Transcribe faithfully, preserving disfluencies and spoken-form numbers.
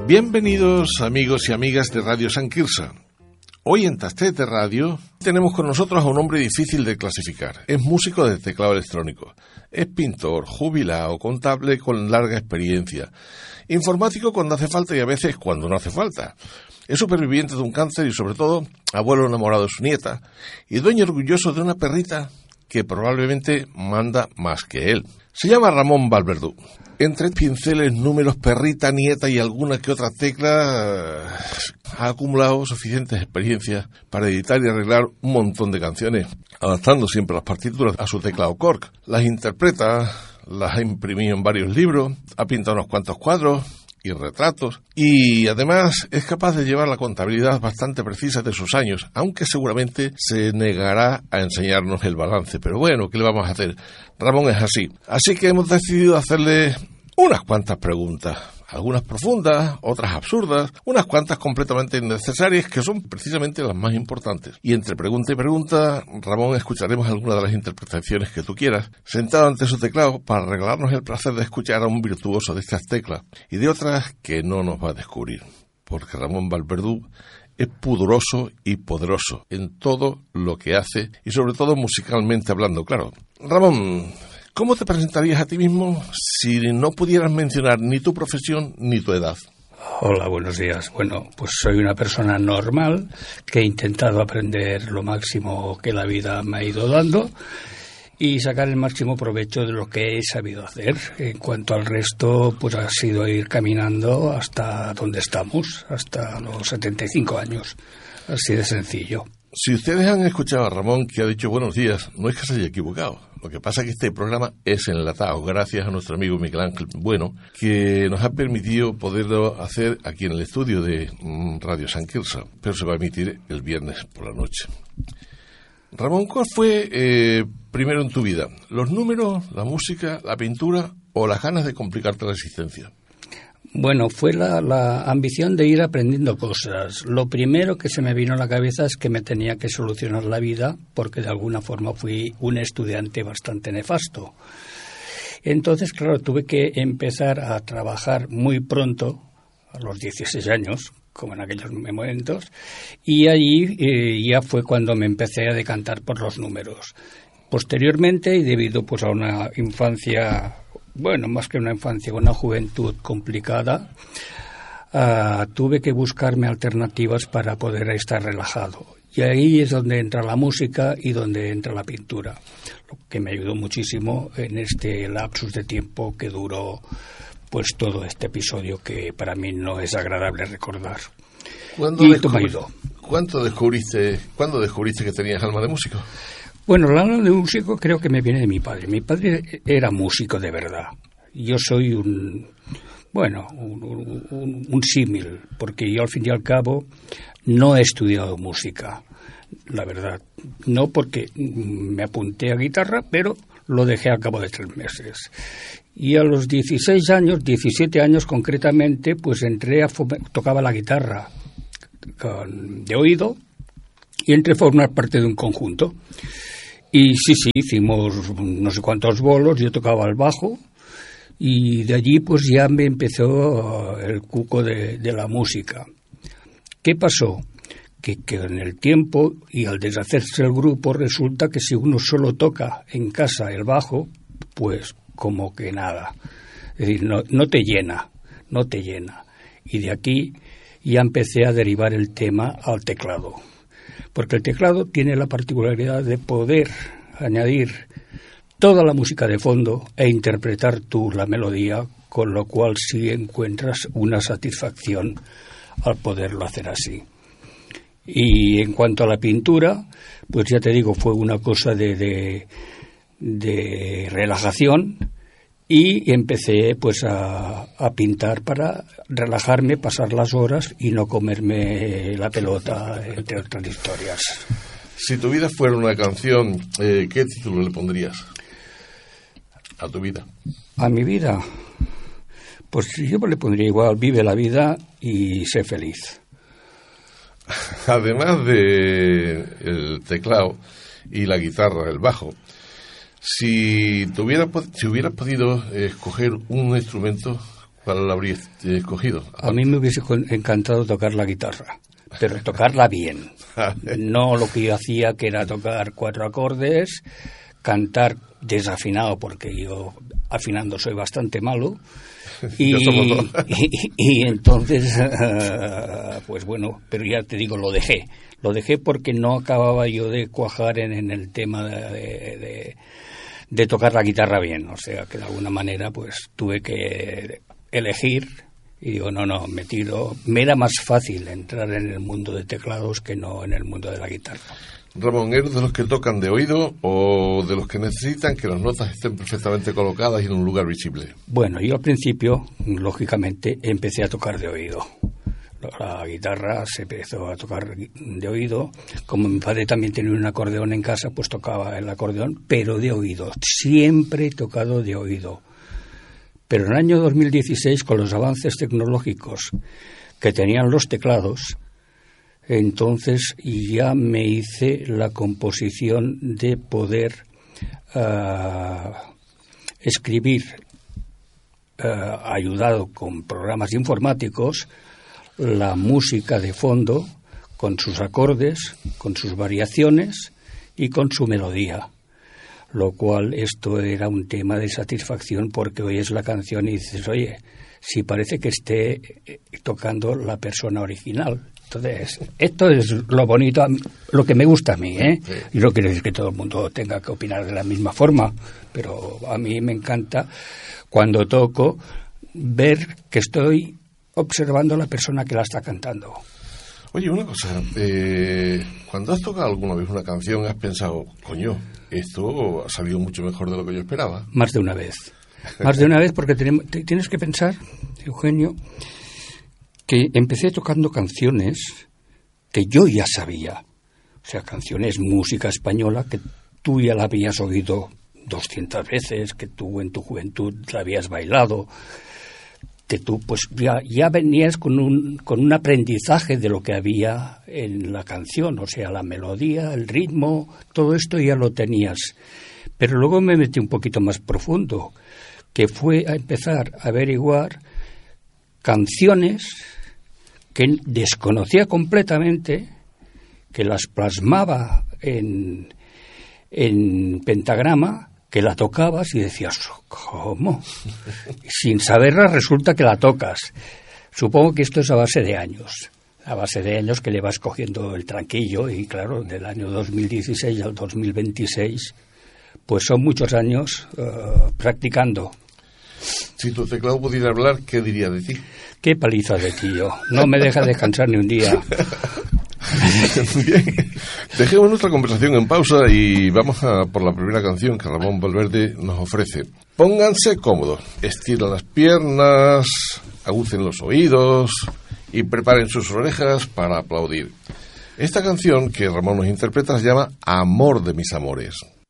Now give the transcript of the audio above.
Bienvenidos amigos y amigas de Radio San Quirze. Hoy en Tastete Radio tenemos con nosotros a un hombre difícil de clasificar. Es músico de teclado electrónico, es pintor, jubilado, contable con larga experiencia, informático cuando hace falta y a veces cuando no hace falta. Es superviviente de un cáncer y sobre todo abuelo enamorado de su nieta y dueño orgulloso de una perrita que probablemente manda más que él. Se llama Ramón Valverdú. Entre pinceles, números, perrita, nieta y alguna que otra tecla, ha acumulado suficientes experiencias para editar y arreglar un montón de canciones, adaptando siempre las partituras a su teclado Korg. Las interpreta, las ha imprimido en varios libros, ha pintado unos cuantos cuadros y retratos, y además es capaz de llevar la contabilidad bastante precisa de sus años, aunque seguramente se negará a enseñarnos el balance. Pero bueno, ¿qué le vamos a hacer? Ramón es así. Así que hemos decidido hacerle unas cuantas preguntas, algunas profundas, otras absurdas, unas cuantas completamente innecesarias, que son precisamente las más importantes. Y entre pregunta y pregunta, Ramón, escucharemos algunas de las interpretaciones que tú quieras, sentado ante su teclado para regalarnos el placer de escuchar a un virtuoso de estas teclas y de otras que no nos va a descubrir, porque Ramón Valverdú es pudoroso y poderoso en todo lo que hace y sobre todo musicalmente hablando, claro. Ramón, ¿cómo te presentarías a ti mismo si no pudieras mencionar ni tu profesión ni tu edad? Hola, buenos días. Bueno, pues soy una persona normal que he intentado aprender lo máximo que la vida me ha ido dando y sacar el máximo provecho de lo que he sabido hacer. En cuanto al resto, pues ha sido ir caminando hasta donde estamos, hasta los setenta y cinco años. Así de sencillo. Si ustedes han escuchado a Ramón que ha dicho buenos días, no es que se haya equivocado. Lo que pasa es que este programa es enlatado gracias a nuestro amigo Miguel Ángel Bueno, que nos ha permitido poderlo hacer aquí en el estudio de Radio San Quirze, pero se va a emitir el viernes por la noche. Ramón, ¿cuál fue eh, primero en tu vida? ¿Los números, la música, la pintura o las ganas de complicarte la existencia? Bueno, fue la, la ambición de ir aprendiendo cosas. Lo primero que se me vino a la cabeza es que me tenía que solucionar la vida porque de alguna forma fui un estudiante bastante nefasto. Entonces, claro, tuve que empezar a trabajar muy pronto, a los dieciséis años, como en aquellos momentos, y allí eh, ya fue cuando me empecé a decantar por los números. Posteriormente, y debido pues a una infancia... Bueno, más que una infancia, una juventud complicada, uh, tuve que buscarme alternativas para poder estar relajado. Y ahí es donde entra la música y donde entra la pintura, lo que me ayudó muchísimo en este lapsus de tiempo que duró pues todo este episodio que para mí no es agradable recordar. ¿Cuándo, descubri- ¿cuánto descubriste, ¿Cuándo descubriste que tenías alma de músico? Bueno, el alma de músico creo que me viene de mi padre. Mi padre era músico de verdad. Yo soy un, bueno, un, un, un símil, porque yo al fin y al cabo no he estudiado música, la verdad. No porque me apunté a guitarra, pero lo dejé al cabo de tres meses. Y a los dieciséis años, diecisiete años concretamente, pues entré a fom- tocaba la guitarra con, de oído y entré a formar parte de un conjunto. Y sí, sí, hicimos no sé cuántos bolos, yo tocaba el bajo y de allí pues ya me empezó el cuco de, de la música. ¿Qué pasó? Que, que en el tiempo y al deshacerse el grupo resulta que si uno solo toca en casa el bajo, pues como que nada. Es decir, no, no te llena, no te llena. Y de aquí ya empecé a derivar el tema al teclado. Porque el teclado tiene la particularidad de poder añadir toda la música de fondo e interpretar tú la melodía, con lo cual sí encuentras una satisfacción al poderlo hacer así. Y en cuanto a la pintura, pues ya te digo, fue una cosa de, de, de relajación y empecé pues a, a pintar para relajarme, pasar las horas y no comerme la pelota, entre otras historias. Si tu vida fuera una canción, eh, ¿qué título le pondrías a tu vida? A mi vida, pues yo le pondría igual, vive la vida y sé feliz. Además de el teclado y la guitarra, el bajo, si tuviera, si hubieras podido escoger un instrumento, ¿Cuál la habrías escogido? A mí me hubiese encantado tocar la guitarra, pero tocarla bien. No lo que yo hacía, que era tocar cuatro acordes, cantar desafinado, porque yo afinando soy bastante malo. Y, y, y entonces, uh, pues bueno, pero ya te digo, lo dejé. Lo dejé porque no acababa yo de cuajar en, en el tema de, de, de tocar la guitarra bien. O sea, que de alguna manera pues tuve que elegir y digo, no, no, me tiro. Me era más fácil entrar en el mundo de teclados que no en el mundo de la guitarra. Ramón, ¿eres de los que tocan de oído o de los que necesitan que las notas estén perfectamente colocadas y en un lugar visible? Bueno, yo al principio, lógicamente, empecé a tocar de oído. La guitarra se empezó a tocar de oído. Como mi padre también tenía un acordeón en casa, pues tocaba el acordeón, pero de oído. Siempre he tocado de oído. Pero en el año dos mil dieciséis, con los avances tecnológicos que tenían los teclados, entonces ya me hice la composición de poder uh, escribir, uh, ayudado con programas informáticos, la música de fondo con sus acordes, con sus variaciones y con su melodía. Lo cual esto era un tema de satisfacción porque oyes la canción y dices, oye, si parece que esté tocando la persona original. Entonces, esto es lo bonito, lo que me gusta a mí, ¿eh? Sí. Y no quiero decir que todo el mundo tenga que opinar de la misma forma, pero a mí me encanta cuando toco ver que estoy observando a la persona que la está cantando. Oye, una cosa, eh, cuando has tocado alguna vez una canción, has pensado, coño, esto ha salido mucho mejor de lo que yo esperaba. Más de una vez. Más de una vez, porque tenemos, tienes que pensar, Eugenio, que empecé tocando canciones que yo ya sabía. O sea, canciones, música española que tú ya la habías oído doscientas veces, que tú en tu juventud la habías bailado, que tú pues ya, ya venías con un, con un aprendizaje de lo que había en la canción, o sea, la melodía, el ritmo, todo esto ya lo tenías. Pero luego me metí un poquito más profundo, que fue a empezar a averiguar canciones que desconocía completamente, que las plasmaba en, en pentagrama, que la tocabas y decías, ¿cómo? Sin saberla resulta que la tocas. Supongo que esto es a base de años, a base de años que le vas cogiendo el tranquillo y claro, del año dos mil dieciséis al dos mil veintiséis, pues son muchos años uh, practicando. Si tu teclado pudiera hablar, ¿qué diría de ti? Qué paliza de tío. No me deja descansar ni un día. Bien. Dejemos nuestra conversación en pausa y vamos a por la primera canción que Ramón Valverde nos ofrece. Pónganse cómodos, estiren las piernas, agucen los oídos y preparen sus orejas para aplaudir. Esta canción que Ramón nos interpreta se llama Amor de mis amores.